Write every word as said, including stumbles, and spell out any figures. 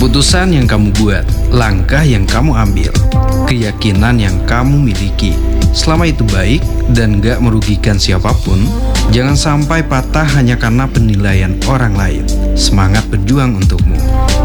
Keputusan yang kamu buat, langkah yang kamu ambil, keyakinan yang kamu miliki, selama itu baik dan gak merugikan siapapun, jangan sampai patah hanya karena penilaian orang lain. Semangat berjuang untukmu.